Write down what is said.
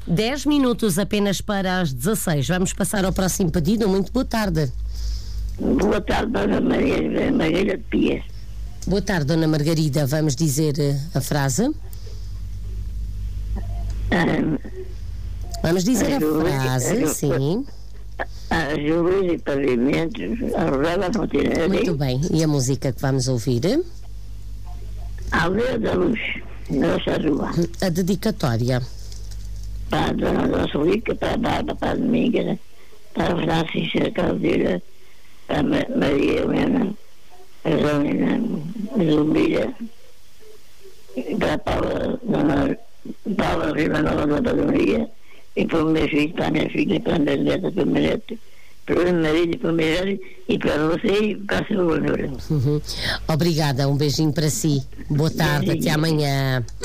10 minutos apenas para as 16. Vamos passar ao próximo pedido. Muito boa tarde. Boa tarde, Dona Margarida de Pia. Boa tarde, Dona Margarida. Vamos dizer a frase. Vamos dizer a frase, sim. As luzes e pavimentos, a rodada continua. Muito bem. E a música que vamos ouvir? A Aldeia da Luz, Nossa Rua. A dedicatória. Para a Dona Nossa Rica, para a Bárbara, para a Dominga, para a Francisca Caldeira, para a Maria Helena, a Zolina, a Zumbilha, para a Dona Paula Riva Nova da Padoria, e para o meu filho, para a minha filha, para a minha neta, para o meu neto, para o meu marido, para o meu marido, e para você e para a sua Leonora. Obrigada, um beijinho para si. Boa tarde, até amanhã.